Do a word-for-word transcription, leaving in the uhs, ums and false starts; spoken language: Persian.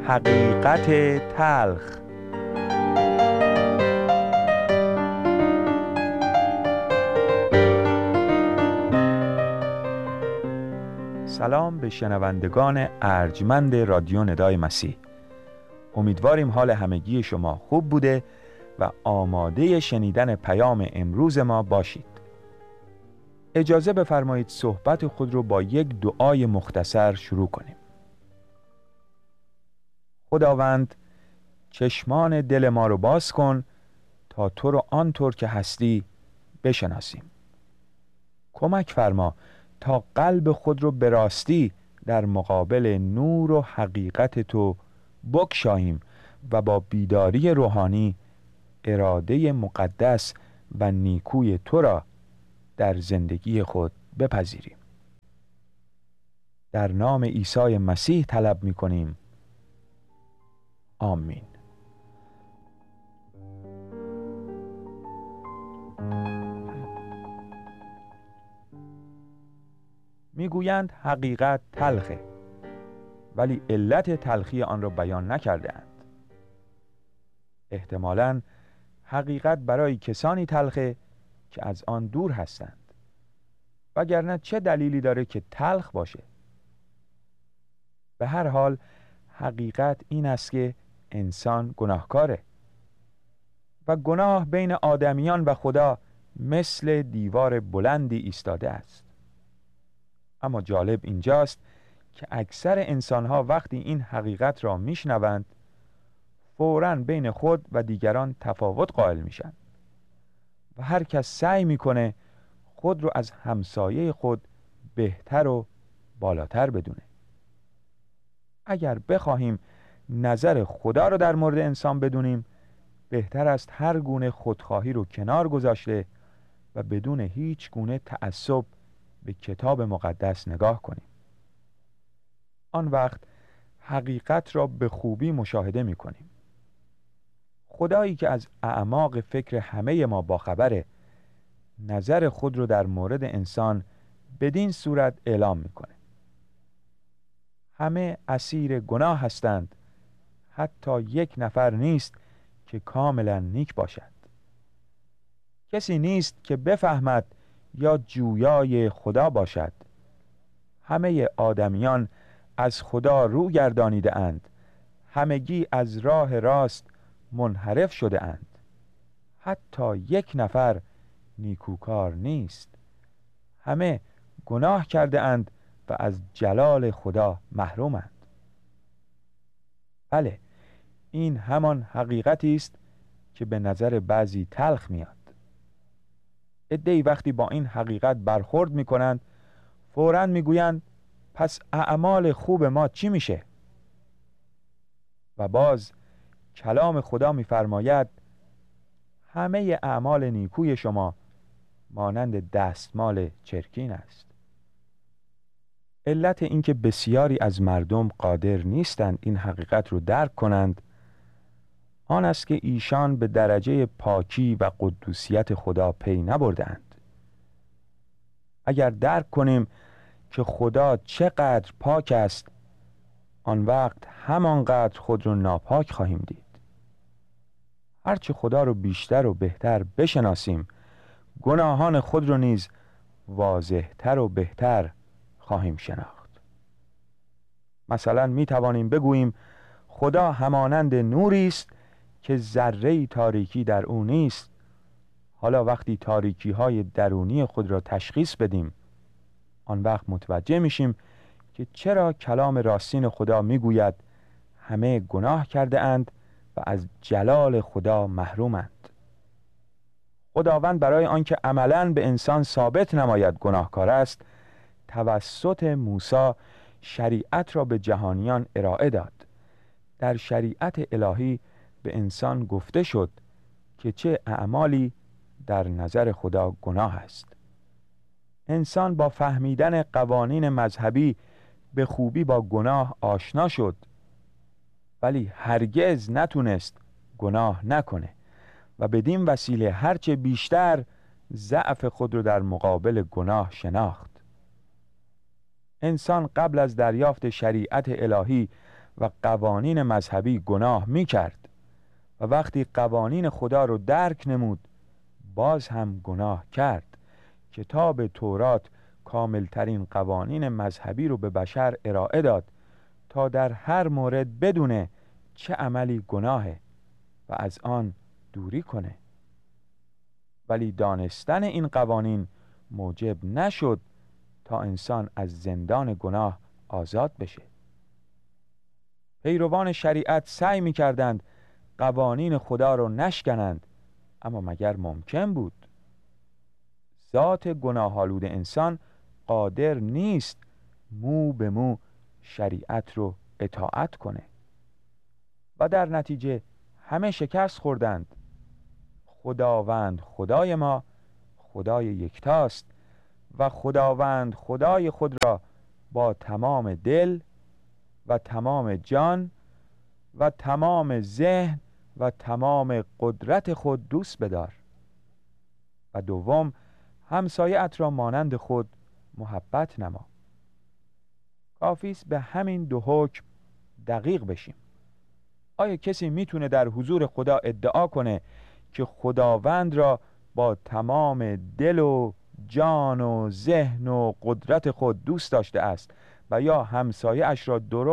حقیقت تلخ. سلام به شنوندگان ارجمند رادیو ندای مسیح. امیدواریم حال همگی شما خوب بوده و آماده شنیدن پیام امروز ما باشید. اجازه بفرمایید صحبت خود رو با یک دعای مختصر شروع کنیم. خداوند، چشمان دل ما رو باز کن تا تو رو آنطور که هستی بشناسیم. کمک فرما تا قلب خود رو به راستی در مقابل نور و حقیقت تو بگشاییم و با بیداری روحانی اراده مقدس و نیکوی تو را در زندگی خود بپذیریم. در نام عیسی مسیح طلب می کنیم. آمین. میگویند حقیقت تلخه، ولی علت تلخی آن را بیان نکرده‌اند. احتمالاً حقیقت برای کسانی تلخه که از آن دور هستند، وگرنه چه دلیلی داره که تلخ باشه؟ به هر حال حقیقت این است که انسان گناهکاره و گناه بین آدمیان و خدا مثل دیوار بلندی ایستاده است. اما جالب اینجاست که اکثر انسانها وقتی این حقیقت را میشنوند فوراً بین خود و دیگران تفاوت قائل میشن و هر کس سعی میکنه خود رو از همسایه خود بهتر و بالاتر بدونه. اگر بخواهیم نظر خدا رو در مورد انسان بدونیم، بهتر است هر گونه خودخواهی رو کنار گذاشته و بدون هیچ گونه تعصب به کتاب مقدس نگاه کنیم. آن وقت حقیقت را به خوبی مشاهده می کنیم. خدایی که از اعماق فکر همه ما باخبره، نظر خود رو در مورد انسان بدین صورت اعلام می کنه: همه اسیر گناه هستند، حتی یک نفر نیست که کاملا نیک باشد. کسی نیست که بفهمد یا جویای خدا باشد. همه آدمیان از خدا رو گردانیده اند، همگی از راه راست منحرف شده اند. حتی یک نفر نیکوکار نیست. همه گناه کرده اند و از جلال خدا محرومند. بله، این همان حقیقتی است که به نظر بعضی تلخ میاد. عده‌ای وقتی با این حقیقت برخورد میکنند فوراً میگویند پس اعمال خوب ما چی میشه؟ و باز کلام خدا میفرماید همه اعمال نیکوی شما مانند دستمال چرکین است. علت اینکه بسیاری از مردم قادر نیستند این حقیقت رو درک کنند آن است که ایشان به درجه پاکی و قدوسیت خدا پی نبردند. اگر درک کنیم که خدا چقدر پاک است، آن وقت همانقدر خود رو ناپاک خواهیم دید. هرچه خدا رو بیشتر و بهتر بشناسیم، گناهان خود رو نیز واضح‌تر و بهتر خواهیم شناخت. مثلا می توانیم بگوییم خدا همانند نوری است که ذره‌ای تاریکی در او نیست. حالا وقتی تاریکی های درونی خود را تشخیص بدیم، آن وقت متوجه میشیم که چرا کلام راستین خدا میگوید همه گناه کرده اند و از جلال خدا محرومند. خداوند برای آنکه عملاً به انسان ثابت نماید گناهکار است، توسط موسی شریعت را به جهانیان ارائه داد. در شریعت الهی به انسان گفته شد که چه اعمالی در نظر خدا گناه است. انسان با فهمیدن قوانین مذهبی به خوبی با گناه آشنا شد، ولی هرگز نتونست گناه نکنه و بدین وسیله هرچه بیشتر ضعف خود رو در مقابل گناه شناخت. انسان قبل از دریافت شریعت الهی و قوانین مذهبی گناه می کرد و وقتی قوانین خدا رو درک نمود باز هم گناه کرد. کتاب تورات کاملترین قوانین مذهبی رو به بشر ارائه داد تا در هر مورد بدونه چه عملی گناهه و از آن دوری کنه. ولی دانستن این قوانین موجب نشد تا انسان از زندان گناه آزاد بشه. پیروان شریعت سعی می کردند قوانین خدا رو نشکنند، اما مگر ممکن بود؟ ذات گناه‌آلود انسان قادر نیست مو به مو شریعت رو اطاعت کنه و در نتیجه همه شکست خوردند. خداوند خدای ما خدای یکتاست و خداوند خدای خود را با تمام دل و تمام جان و تمام ذهن و تمام قدرت خود دوست بدار و دوم همسایه‌ات را مانند خود محبت نما. کافی است به همین دو حکم دقیق بشیم. آیا کسی میتونه در حضور خدا ادعا کنه که خداوند را با تمام دل و جان و ذهن و قدرت خود دوست داشته است و یا همسایه اش را درست